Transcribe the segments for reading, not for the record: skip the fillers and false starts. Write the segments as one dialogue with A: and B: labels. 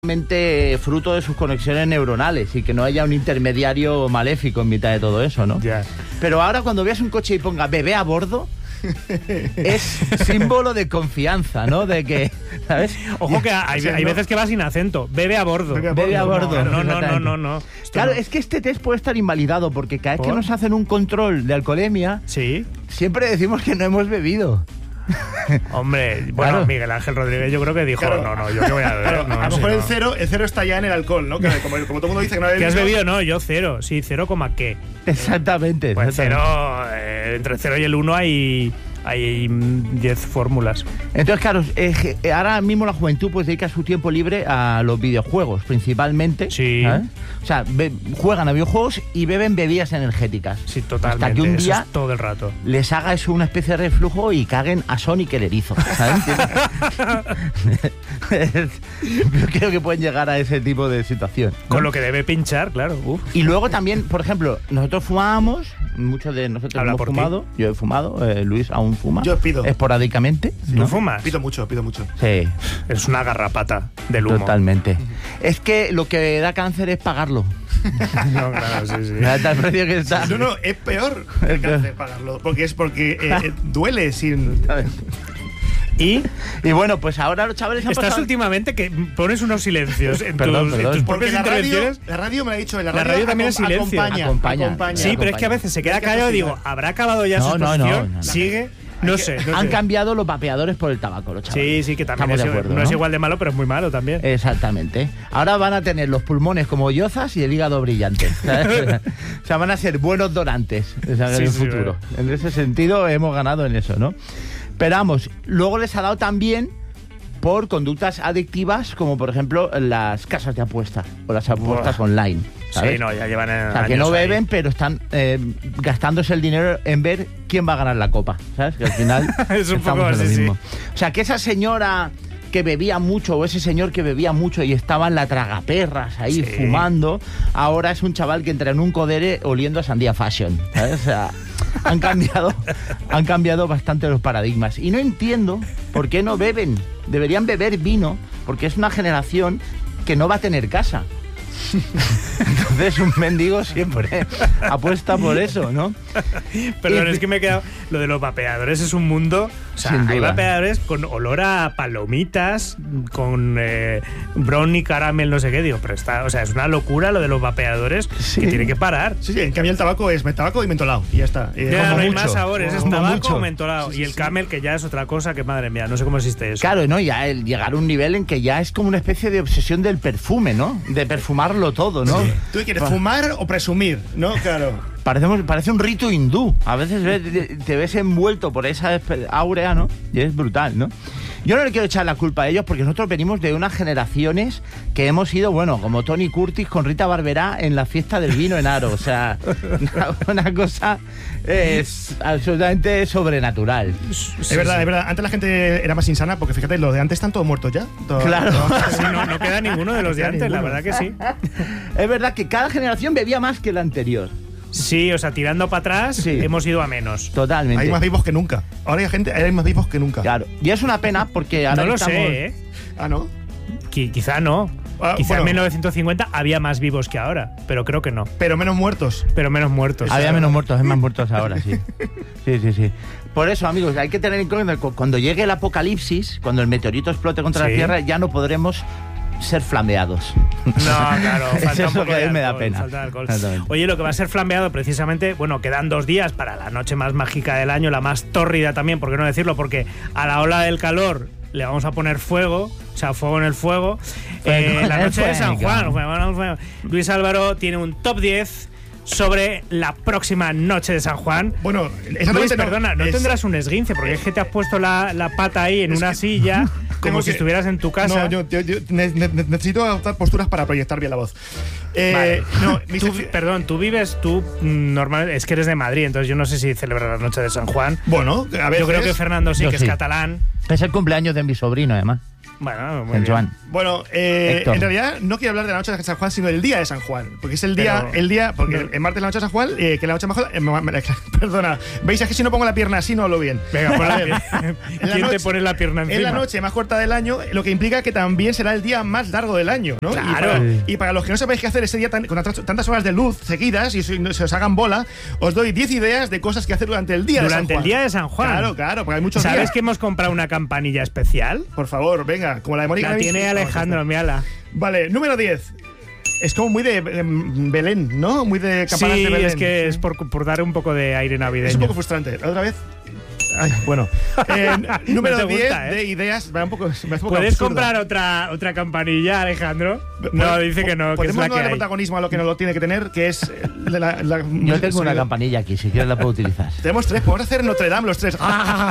A: fruto de sus conexiones neuronales y que no haya un intermediario maléfico en mitad de todo eso, ¿no?
B: Ya.
A: Pero ahora cuando veas un coche y ponga bebé a bordo, es símbolo de confianza, ¿no? De que, ¿sabes?
B: Ojo que hay veces que va sin acento. Bebe a bordo.
A: Bebe a bordo.
B: No.
A: Claro, es que este test puede estar invalidado porque cada vez que nos hacen un control de alcoholemia,
B: sí,
A: siempre decimos que no hemos bebido.
B: Hombre, bueno, claro. Miguel Ángel Rodríguez yo creo que dijo, claro. no, yo qué voy a beber.
C: Claro,
B: no,
C: a lo mejor el cero está ya en el alcohol, ¿no? Que como todo el mundo dice que no ha bebido.
B: ¿Qué has bebido? No, yo cero. Sí, 0, ¿qué?
A: Exactamente.
B: Pues cero, entre el 0 y el 1 hay 10 fórmulas.
A: Entonces, claro, ahora mismo la juventud pues dedica su tiempo libre a los videojuegos, principalmente.
B: Sí.
A: ¿sabes? O sea, juegan a videojuegos y beben bebidas energéticas.
B: Sí, totalmente.
A: Hasta que un día
B: eso es todo el rato
A: les haga eso una especie de reflujo y caguen a Sonic el erizo, ¿sabes? Yo creo que pueden llegar a ese tipo de situación, ¿no?
B: Con lo que debe pinchar, claro.
A: Y luego también, por ejemplo, nosotros fumábamos, muchos de nosotros hemos fumado. Yo he fumado, Luis aún fuma.
C: Yo pido.
A: Esporádicamente.
B: ¿No fumas?
C: Pido mucho.
A: Sí.
B: Es una garrapata del humo.
A: Totalmente. Es que lo que da cáncer es pagarlo.
B: No, claro, sí.
A: Hasta el precio que está.
C: No, es peor el cáncer pagarlo. Porque duele sin...
B: Y
A: bueno, pues ahora los chavales han
B: Estás
A: pasado...
B: últimamente que pones unos silencios en
A: Perdón.
B: tus propias intervenciones.
C: La radio me lo ha dicho.
B: La radio también es silencio.
A: Acompaña.
B: Sí, pero es que a veces se queda callado y digo, ¿habrá acabado ya su exposición?
A: No.
B: Sigue. No sé.
A: Han cambiado los vapeadores por el tabaco, los chavales.
B: Sí, que también
A: Estamos de acuerdo,
B: no es igual de malo, pero es muy malo también.
A: Exactamente. Ahora van a tener los pulmones como yozas y el hígado brillante, ¿sabes? O sea, van a ser buenos donantes en el futuro. En ese sentido hemos ganado en eso, ¿no? Pero vamos, luego les ha dado también por conductas adictivas, como por ejemplo las casas de apuestas o las apuestas online, ¿sabes?
B: Sí, no, ya llevan
A: o sea, que no beben, ahí. Pero están gastándose el dinero en ver quién va a ganar la copa, ¿sabes? Que al final
B: es un poco así,
A: sí. O sea, que esa señora que bebía mucho o ese señor que bebía mucho y estaba en la tragaperras ahí fumando, ahora es un chaval que entra en un codere oliendo a sandía fashion, ¿sabes? O sea, han cambiado bastante los paradigmas y no entiendo por qué no beben. Deberían beber vino porque es una generación que no va a tener casa. Entonces un mendigo siempre apuesta por eso, ¿no?
B: Perdón, es que me he quedado... Lo de los vapeadores es un mundo... O sea, hay vapeadores con olor a palomitas, con brownie, caramel, no sé qué. Digo, pero es una locura lo de los vapeadores que tiene que parar.
C: Sí, en cambio el tabaco es tabaco y mentolado y ya está.
B: Ya, no hay más sabores, es tabaco o mentolado. Y el camel, que ya es otra cosa que, madre mía, no sé cómo existe eso.
A: Claro, ¿no? Ya el llegar a un nivel en que ya es como una especie de obsesión del perfume, ¿no? De perfumarlo todo, ¿no? Sí.
C: ¿Tú quieres fumar o presumir? ¿No? Claro.
A: Parece un rito hindú. A veces te ves envuelto por esa áurea, ¿no? Y es brutal, ¿no? Yo no le quiero echar la culpa a ellos porque nosotros venimos de unas generaciones que hemos ido, bueno, como Tony Curtis con Rita Barberá en la fiesta del vino en Aro. O sea, una cosa es absolutamente sobrenatural.
C: Es verdad. Antes la gente era más insana porque fíjate, los de antes están todos muertos ya.
A: Claro.
B: Sí, no queda ninguno de los de antes, la verdad que sí.
A: Es verdad que cada generación bebía más que la anterior.
B: Sí, o sea, tirando para atrás hemos ido a menos.
A: Totalmente.
C: Hay más vivos que nunca. Ahora hay más vivos que nunca.
A: Claro. Y es una pena porque ahora
B: no lo
A: estamos...
B: sé, ¿eh?
C: Ah, ¿no?
B: Quizá no. Quizá en 1950 había más vivos que ahora, pero creo que no.
C: Pero menos muertos.
B: Había
A: menos muertos, hay más muertos ahora, sí. Sí. Por eso, amigos, hay que tener en cuenta que cuando llegue el apocalipsis, cuando el meteorito explote contra la Tierra, ya no podremos ser flameados.
B: No, claro, falta un poco de alcohol,
A: me da pena.
B: Falta alcohol. Oye, lo que va a ser flameado precisamente, bueno, quedan 2 días para la noche más mágica del año, la más tórrida también, ¿por qué no decirlo? Porque a la ola del calor le vamos a poner fuego, o sea, fuego en el fuego. La noche de San Juan. Luis Álvaro tiene un top 10 sobre la próxima noche de San Juan.
C: Bueno,
B: Luis, perdona, no tendrás un esguince, porque es que te has puesto la pata ahí en una silla, como si estuvieras en tu casa.
C: No, yo necesito adoptar posturas para proyectar bien la voz.
B: Vale. Tú vives, normal, es que eres de Madrid, entonces yo no sé si celebras la noche de San Juan.
C: Bueno, a veces.
B: Yo creo que Fernando sí, que es catalán.
A: Es el cumpleaños de mi sobrino, además.
B: Bueno, muy
A: San
B: bien.
A: Juan.
C: Bueno,
A: Héctor.
C: en realidad no quiero hablar de la noche de San Juan, sino del día de San Juan. Porque es el día, porque el martes es la noche de San Juan, que la noche mejor. Perdona, veis, es que si no pongo la pierna así no hablo bien.
B: Venga, pon
C: A
B: la
C: ver,
B: pierna.
C: en la
B: ¿Quién te
C: noche-
B: pone la pierna encima?
C: Es la noche más corta del año, lo que implica que también será el día más largo del año, ¿no?
B: Claro.
C: Y para los que no sabéis qué hacer ese día con tantas horas de luz seguidas y se os hagan bola, os doy 10 ideas de cosas que hacer durante el día de San
B: Durante
C: Juan.
B: el día de San Juan.
C: Claro, porque hay muchos
B: ¿Sabes
C: días.
B: que hemos comprado una campanilla especial?
C: Por favor, venga, como la de Mónica.
B: La
C: Navis.
B: tiene Alejandro, mírala.
C: Vale, número 10. Es como muy de Belén, ¿no? Muy de campanas
B: Sí,
C: de Belén.
B: es que es por dar un poco de aire navideño.
C: Es un poco frustrante. ¿La otra vez? Ay, bueno. Número
B: No te
C: 10
B: gusta, ¿eh?
C: de ideas. Va un poco, me hace un poco
B: ¿Puedes
C: absurdo.
B: comprar otra campanilla, Alejandro? No, dice que no, que es
C: Podemos
B: la
C: no
B: que
C: darle
B: hay.
C: protagonismo a lo que no lo tiene que tener, que es
A: Yo tengo una campanilla aquí, si quieres la puedo utilizar.
C: Tenemos 3, podemos hacer Notre Dame los 3.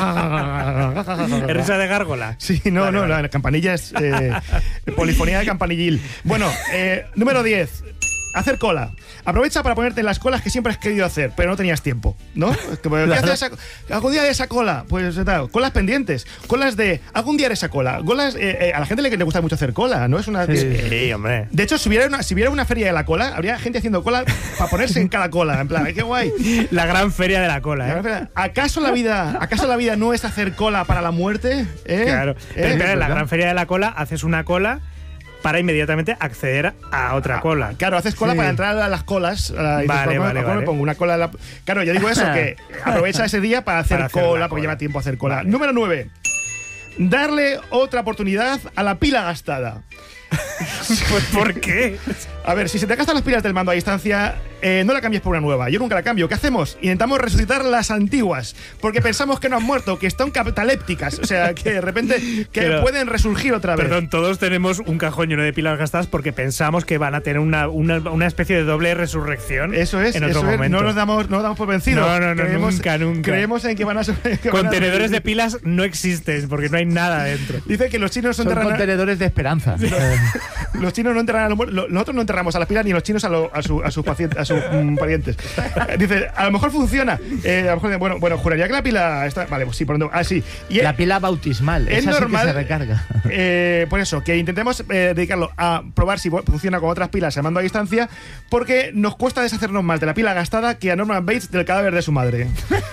B: ¿Es risa de gárgola?
C: Sí, no, la campanilla es polifonía de campanillil. Bueno, número 10. Hacer cola. Aprovecha para ponerte en las colas que siempre has querido hacer, pero no tenías tiempo, ¿no? ¿Qué haces algún día de esa cola? Pues colas pendientes, colas de algún día de esa cola. Colas, a la gente le gusta mucho hacer cola, ¿no? Es una.
B: Sí, hombre.
C: De hecho, si hubiera una feria de la cola, habría gente haciendo cola para ponerse en cada cola. En plan, ¡ay, qué guay!
B: La gran feria de la cola, ¿eh?
C: ¿Acaso la vida no es hacer cola para la muerte?
B: Claro. Pero espera, en la
A: ¿verdad?
B: gran feria de la cola haces una cola para inmediatamente acceder a otra cola.
C: Claro, haces cola
A: Sí.
C: para entrar a las colas.
B: Vale.
C: Me pongo una cola. Claro, yo digo eso, que aprovecha ese día para hacer
B: Para hacer
C: cola,
B: la
C: porque
B: cola.
C: lleva tiempo hacer cola.
B: Vale.
C: Número 9. Darle otra oportunidad a la pila gastada.
B: Pues, ¿por qué?
C: A ver, si se te gastan las pilas del mando a distancia, no la cambies por una nueva. Yo nunca la cambio. ¿Qué hacemos? Intentamos resucitar las antiguas, porque pensamos que no han muerto, que están catalépticas. O sea, que de repente que
B: Pero-
C: pueden resurgir otra vez.
B: Perdón, todos tenemos un cajón lleno de pilas gastadas porque pensamos que van a tener una especie de doble resurrección.
C: Eso es,
B: en otro
C: eso es.
B: momento.
C: No nos damos por vencidos.
B: No, nunca.
C: Creemos en que van a
B: Contenedores de pilas no existen porque no hay nada dentro.
C: Dice que los chinos
A: Son
C: enterran
A: contenedores de esperanza.
C: los chinos no enterran a los muertos. Nosotros no enterramos a las pilas ni los chinos a sus pacientes, a sus parientes. Dice, a lo mejor funciona. A lo mejor, bueno, juraría que la pila está. Vale, pues sí, por donde. Ah, sí. Y
A: La pila bautismal,
C: es
A: esa sí
C: normal,
A: que se recarga.
C: Por eso, que intentemos dedicarlo a probar si funciona con otras pilas a mando a distancia, porque nos cuesta deshacernos más de la pila gastada que a Norman Bates del cadáver de su madre.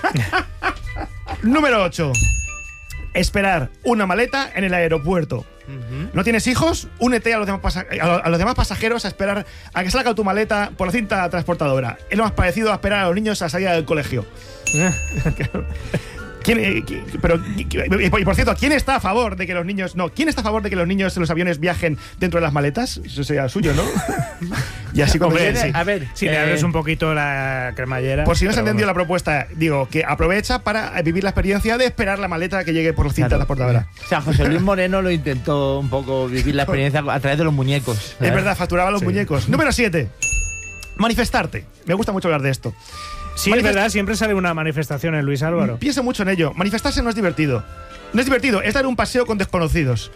C: Número 8. Esperar una maleta en el aeropuerto. ¿No tienes hijos? Únete a los demás pasajeros a esperar a que salga tu maleta por la cinta transportadora. Es lo más parecido a esperar a los niños a la salida del colegio. Y por cierto, ¿quién está a favor de que los niños en los aviones viajen dentro de las maletas? Eso sería suyo, ¿no? Y así como
B: Hombre,
C: viene,
B: sí.
A: A ver,
B: Si le abres un poquito la cremallera.
C: por si no se ha
B: pero
C: entendido la
B: vamos.
C: propuesta, digo que aprovecha para vivir la experiencia de esperar la maleta que llegue por la cinta
A: claro.
C: transportadora.
A: O sea, José Luis Moreno lo intentó un poco vivir la experiencia a través de los muñecos.
C: Es verdad, facturaba los muñecos. Número 7. Manifestarte. Me gusta mucho hablar de esto.
B: Sí, es verdad, siempre sale una manifestación en Luis Álvaro.
C: Pienso mucho en ello. Manifestarse no es divertido. No es divertido, es dar un paseo con desconocidos.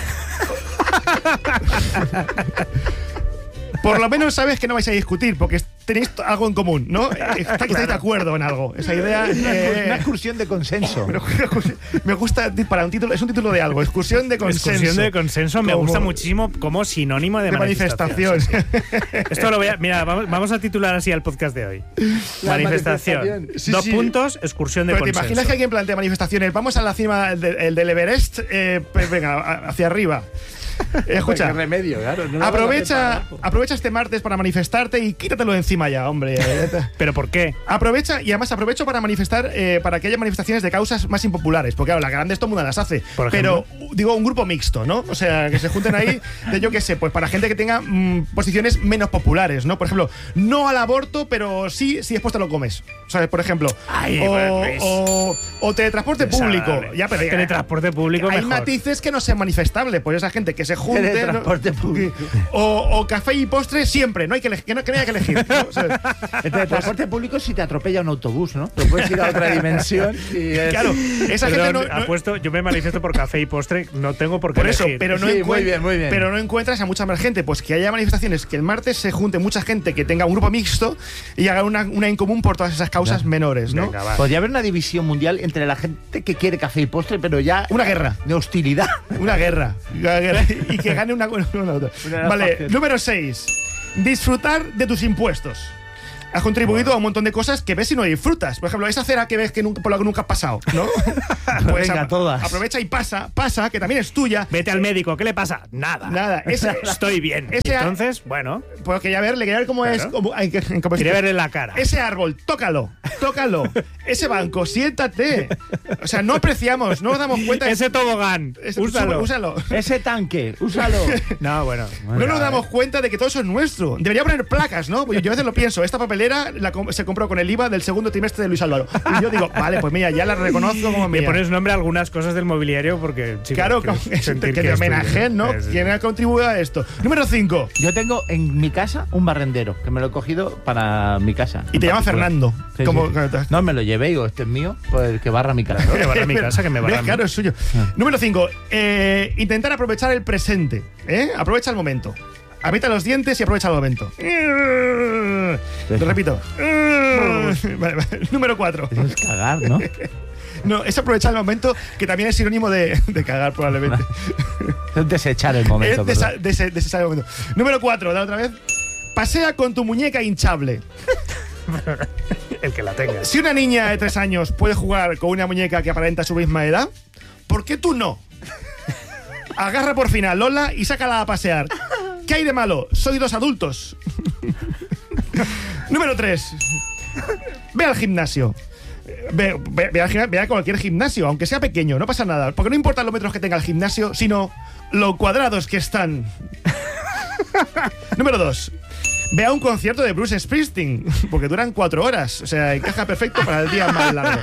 C: Por lo menos sabes que no vais a discutir, porque tenéis algo en común, ¿no? Estáis de acuerdo en algo. Esa idea.
A: Una excursión de consenso.
C: Me gusta para un título, es un título de algo. Excursión de consenso.
B: Excursión de consenso me
C: Como-
B: gusta muchísimo como sinónimo de
C: manifestación.
B: Esto lo voy a. Mira, vamos a titular así al podcast de hoy. Manifestación.
A: manifestación.
C: Sí,
B: Dos
C: sí.
B: puntos, excursión de
C: Pero te
B: consenso.
C: imaginas que alguien plantea manifestaciones. Vamos a la cima del Everest, pues venga, hacia arriba. Escucha.
A: Qué remedio, claro. no lo
C: Aprovecha
A: vas a hacer
C: este martes para manifestarte y quítatelo de encima ya, hombre.
B: ¿Pero por qué?
C: Aprovecha, y además aprovecho para manifestar, para que haya manifestaciones de causas más impopulares, porque claro, las grandes todo el mundo las hace,
B: Por
C: pero
B: ejemplo.
C: digo un grupo mixto, ¿no? O sea, que se junten ahí, de yo qué sé, pues para gente que tenga posiciones menos populares, ¿no? Por ejemplo, no al aborto, pero sí si después te lo comes, ¿sabes? Por ejemplo,
B: Ay, bueno, Luis.
C: o teletransporte público,
B: Desagradable.
C: ya, pero
B: Teletransporte público
C: hay
B: mejor.
C: matices que no sean manifestables, pues esa gente que que se junte.
A: Teletransporte público.
C: O café y postre siempre, no hay que elegir, que no haya que elegir. ¿no? O sea,
A: El teletransporte público si te atropella un autobús, ¿no? Pero puedes ir a otra dimensión y es...
C: claro, esa gente
B: Perdón,
C: no
B: apuesto, yo me manifiesto por café y postre, no tengo por qué
C: por eso,
B: elegir.
C: pero no,
A: Sí, muy bien, muy bien.
C: pero no encuentras a mucha más gente. Pues que haya manifestaciones, que el martes se junte mucha gente que tenga un grupo mixto y haga una en común por todas esas causas menores, ¿no?
B: Venga, va.
A: Podría haber una división mundial entre la gente que quiere café y postre, pero ya...
C: Una guerra.
A: De hostilidad.
C: Una guerra. Y que gane una otra. Vale,
A: facción.
C: número 6. Disfrutar de tus impuestos. Has contribuido a un montón de cosas que ves y no disfrutas. Por ejemplo, esa cera que ves que nunca, por la que nunca has pasado, ¿no? Pues
A: Venga, todas.
C: aprovecha y pasa, que también es tuya.
B: Vete al médico, ¿qué le pasa? Nada. Estoy bien. Y entonces, bueno,
C: Pues quería ver cómo
B: Claro.
C: es. Cómo
B: quería verle la cara.
C: Ese árbol, tócalo. Ese banco, siéntate. O sea, no apreciamos, no nos damos cuenta.
B: Ese tobogán, úsalo.
A: Ese tanque, úsalo.
B: No, bueno.
C: No nos damos cuenta de que todo eso es nuestro. Debería poner placas, ¿no? Pues yo a veces lo pienso. Esta papelera se compró con el IVA del segundo trimestre de Luis Álvaro. Y yo digo, vale, pues mira, ya la reconozco como mía.
B: Le pones nombre a algunas cosas del mobiliario porque, chicos,
C: Claro,
B: quiero sentir
C: que te
B: es tuyo.
C: homenajeen, ¿no?
B: Sí.
C: ¿Quién ha contribuido a esto? Número 5.
A: Yo tengo en mi casa un barrendero, que me lo he cogido para mi casa.
C: Y te llama
A: particular.
C: Fernando.
A: Sí,
C: Como-
A: sí. No, me lo llevé y digo, este es mío, pues que barra mi casa.
B: Que barra mi casa, que me barra
C: Claro, es suyo. Número 5. Intentar aprovechar el presente. Aprovecha el momento. Aprieta los dientes y aprovecha el momento. Lo repito. Vale. Número 4.
A: Eso es cagar, ¿no?
C: No, es aprovechar el momento, que también es sinónimo de cagar, probablemente.
A: Es desechar el momento.
C: Es
A: perdón.
C: desechar el momento. Número 4, da otra vez. Pasea con tu muñeca hinchable.
B: El que la tenga.
C: Si una niña de 3 años puede jugar con una muñeca que aparenta su misma edad, ¿por qué tú no? Agarra por fin a Lola y sácala a pasear. ¿Qué hay de malo? Soy 2 adultos. Número 3. Ve al gimnasio. Ve a cualquier gimnasio, aunque sea pequeño, no pasa nada. Porque no importa los metros que tenga el gimnasio, sino lo cuadrados que están. Número 2. Ve a un concierto de Bruce Springsteen, porque duran 4 horas. O sea, encaja perfecto para el día más largo.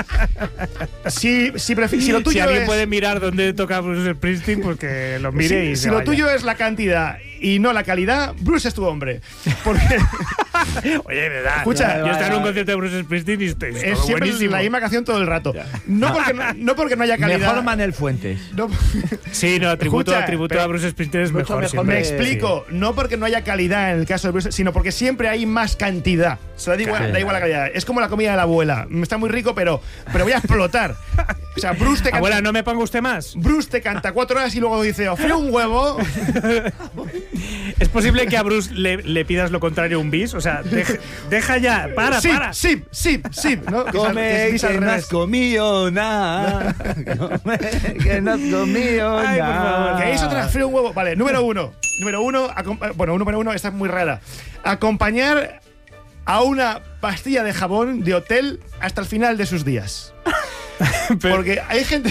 C: Si lo tuyo
B: Si alguien
C: es,
B: puede mirar dónde toca Bruce Springsteen, pues que lo mire y
C: si
B: se
C: lo
B: vaya.
C: tuyo es la cantidad y no la calidad, Bruce es tu hombre. Porque
B: Oye, de verdad.
C: Escucha,
B: yo estaba en un concierto de Bruce Springsteen y estoy
C: es
B: todo
C: siempre
B: buenísimo.
C: la misma canción todo el rato. No porque no haya calidad.
A: Mejor Manel Fuentes.
C: No,
B: Sí, no, tributo
C: Escucha,
B: a Bruce Springsteen es
A: mucho
B: mejor.
A: mejor
B: siempre.
C: me explico, no porque no haya calidad en el caso de Bruce, sino porque siempre hay más cantidad. O sea, da igual la calidad. Es como la comida de la abuela. Está muy rico, pero voy a explotar. O sea, Bruce te canta,
B: Abuela, ¿no me ponga usted más?
C: Bruce te canta 4 horas y luego dice, os frío un huevo.
B: ¿Es posible que a Bruce le pidas lo contrario a un bis? O sea, deja ya, para.
C: Sí. ¿No?
A: Come,
C: bis al
A: que no has
C: revés.
A: comido nada. Come, que no has comido
B: Ay, por
A: nada.
B: favor.
C: Que ahí es otra frío un huevo. Vale, número 1. Número uno, esta es muy rara. Acompañar a una pastilla de jabón de hotel hasta el final de sus días. Porque hay gente.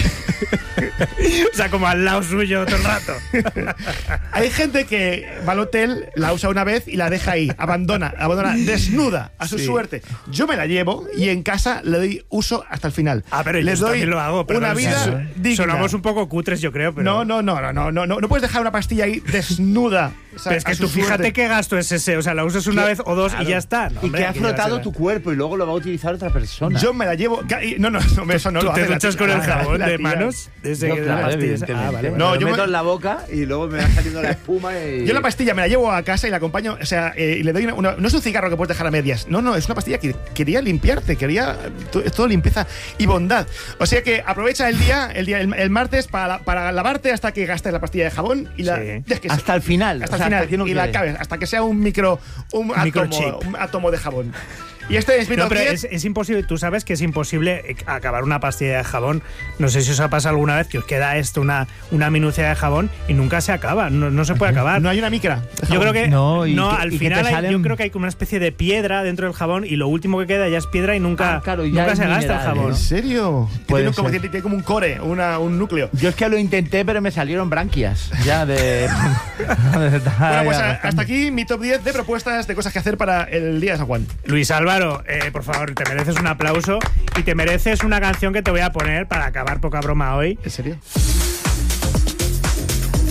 B: O sea, como al lado suyo todo el rato.
C: Hay gente que va al hotel, la usa una vez y la deja ahí, abandona, desnuda a su suerte. Yo me la llevo y en casa le doy uso hasta el final.
B: Pero
C: les
B: yo
C: doy
B: también lo hago. Pero
C: una vida digna.
B: Sonamos un poco cutres, yo creo. Pero
C: No puedes dejar una pastilla ahí desnuda. O sea,
B: Pero es que
C: a su
B: tú fíjate
C: suerte.
B: qué gasto es ese. O sea, la usas una vez o dos y ya está. No,
A: Y
B: hombre,
A: que ha
B: que
A: frotado
B: llevársela.
A: tu cuerpo y luego lo va a utilizar otra persona.
C: Yo me la llevo. No, eso no
B: ¿Tú
C: lo
B: te
C: hace la
B: duchas
C: tía.
B: con el jabón
C: La
B: de
C: tía.
B: manos? Desde
A: No,
B: que
A: claro,
B: las pastillas.
A: evidentemente.
B: Vale.
C: No,
A: No,
C: yo
A: yo meto
C: me-
A: en la boca y luego me va saliendo la espuma y...
C: Yo la pastilla me la llevo a casa y la acompaño, o sea, y le doy no es un cigarro que puedes dejar a medias, no, es una pastilla que quería limpiarte, es todo limpieza y bondad. O sea que aprovecha el martes para lavarte hasta que gastes la pastilla de jabón y la
B: Sí.
C: dejes que
A: Hasta el final.
C: hasta
A: o sea,
C: el final
A: hasta que no
C: y la
A: quede.
C: acabes, hasta que sea un
B: Microchip.
C: átomo de jabón. Y este es mi
B: No,
C: top
B: pero
C: 10.
B: es imposible. Tú sabes que es imposible acabar una pastilla de jabón. No sé si os ha pasado alguna vez que os queda esto, una minucia de jabón y nunca se acaba. No se puede acabar.
C: No hay una micra. de
B: Yo
C: jabón.
B: creo que
A: No,
B: al
A: y que
B: final
A: te salen-
B: yo creo que hay como una especie de piedra dentro del jabón y lo último que queda ya es piedra y nunca,
A: claro, ya
B: nunca
A: hay
B: se gasta el
A: minerales.
B: jabón.
C: ¿En serio?
A: Puede
C: Tiene como,
A: ser.
C: tiene como un core, un núcleo.
A: Yo es que lo intenté, pero me salieron branquias. Ya de...
C: Bueno, pues hasta aquí mi top 10 de propuestas de cosas que hacer para el día de San Juan.
B: Luis Álvaro, por favor, te mereces un aplauso y te mereces una canción que te voy a poner para acabar poca broma hoy.
C: ¿En serio?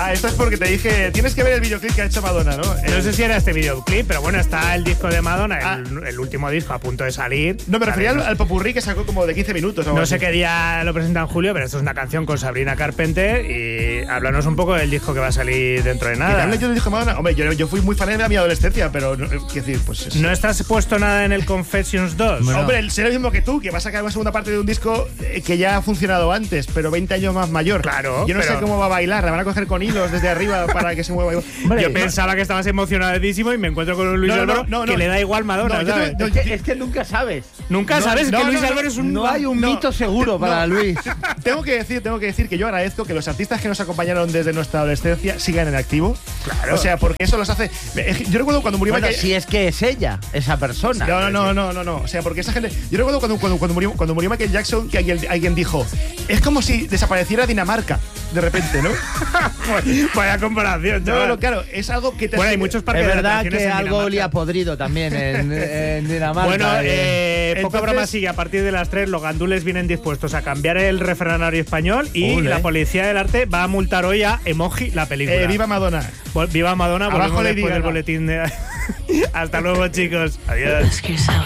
C: Esto es porque te dije, tienes que ver el videoclip que ha hecho Madonna, ¿no?
B: No sé si era este videoclip, pero bueno, está el disco de Madonna, el último disco a punto de salir.
C: No, me refería al popurrí que sacó como de 15 minutos.
B: No sé qué día lo presenta en julio, pero esto es una canción con Sabrina Carpenter y háblanos un poco del disco que va a salir dentro de nada.
C: ¿Qué yo le dije a Madonna? Hombre, yo fui muy fan de mi adolescencia, pero quiero decir, pues...
B: ¿No estás puesto nada en el Confessions 2?
C: Bueno. Hombre, sé lo mismo que tú, que vas a sacar una segunda parte de un disco que ya ha funcionado antes, pero 20 años más mayor.
B: Claro.
C: Yo no sé cómo va a bailar, la van a coger con hilos desde arriba para que se mueva.
B: Hombre, yo pensaba que estabas emocionadísimo y me encuentro con un Luis Álvaro que le da igual Madonna, ¿sabes?
A: Es que nunca sabes.
B: Nunca sabes que Luis Álvaro es un...
A: No hay un mito seguro para Luis.
C: Tengo que decir que yo agradezco que los artistas que nos acompañaron desde nuestra adolescencia sigan en activo. Claro. O sea, porque eso los hace... Yo recuerdo cuando murió Michael...
A: si es que es ella, esa persona.
C: No. O sea, porque esa gente... Yo recuerdo cuando murió Michael Jackson, que alguien dijo, es como si desapareciera Dinamarca de repente, ¿no?
B: Vaya comparación, chaval.
C: No, claro, es algo que te...
B: Bueno, hay muchos parques
A: de verdad
B: atracciones
A: que
B: en
A: algo
B: Dinamarca.
A: olía podrido también en Dinamarca.
B: Bueno,
C: Entonces,
B: poca broma sigue. A partir de las 3 los gandules vienen dispuestos a cambiar el refranerario español y la Policía del Arte va a multar hoy a Emoji, la película.
C: ¡Viva Madonna!
B: Viva Madonna,
C: Abajo
B: volvemos
C: Lady
B: después del
C: Gaga.
B: boletín de... Hasta luego, chicos. Adiós.